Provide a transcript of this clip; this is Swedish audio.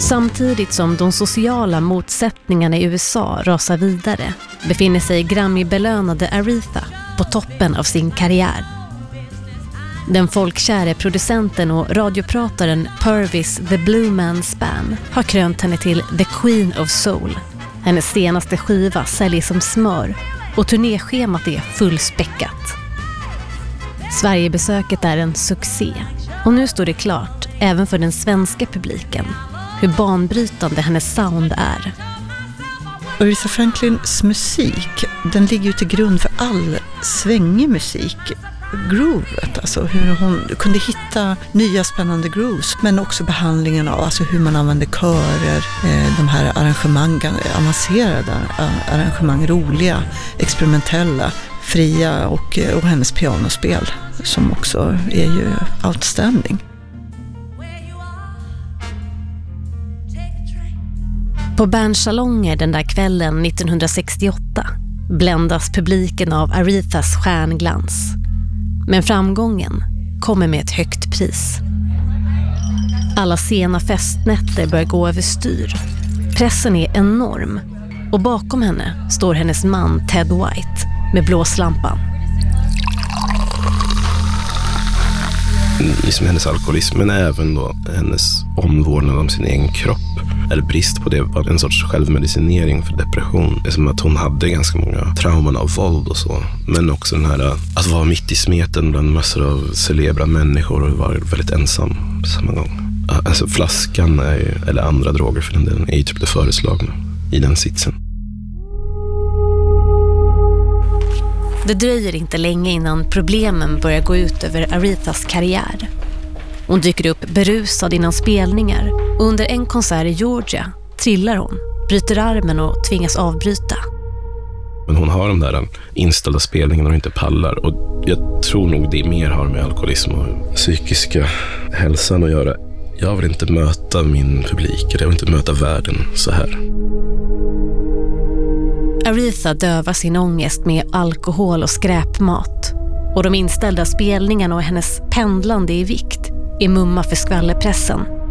Samtidigt som de sociala motsättningarna i USA rasar vidare befinner sig Grammy-belönade Aretha på toppen av sin karriär. Den folkkäre producenten och radioprataren Purvis The Blue Man Spann har krönt henne till The Queen of Soul. Hennes senaste skiva säljer som smör och turnéschemat är fullspäckat. Sverigebesöket är en succé och nu står det klart även för den svenska publiken hur banbrytande hennes sound är. Aretha Franklins musik, den ligger ju till grund för all svängig musik. Groovet, alltså hur hon kunde hitta nya spännande grooves, men också behandlingen av alltså hur man använder körer, de här arrangemangen, avancerade arrangemang, roliga, experimentella, fria och hennes pianospel som också är ju outstanding. På Bernsalonger den där kvällen 1968 bländas publiken av Arethas stjärnglans. Men framgången kommer med ett högt pris. Alla sena festnätter börjar gå över styr. Pressen är enorm och bakom henne står hennes man Ted White med blåslampan. Liksom hennes alkoholism, men även då hennes omvårdnad om sin egen kropp, eller brist på det, var en sorts självmedicinering för depression. Det är som att hon hade ganska många trauman av våld och så, men också den här att vara mitt i smeten bland massor av celebra människor och vara väldigt ensam på samma gång. Alltså flaskan är ju, eller andra droger för den delen, är ju typ det föreslagna i den sitsen. Det dröjer inte länge innan problemen börjar gå ut över Arethas karriär. Hon dyker upp berusad innan spelningar och under en konsert i Georgia trillar hon, bryter armen och tvingas avbryta. Men hon har de där inställda spelningarna och inte pallar, och jag tror nog det mer har med alkoholism och psykiska hälsan att göra. Jag vill inte möta min publik, jag vill inte möta världen så här. Aretha dövar sin ångest med alkohol och skräpmat. Och de inställda spelningarna och hennes pendlande i vikt är mumma för skvallerpressen.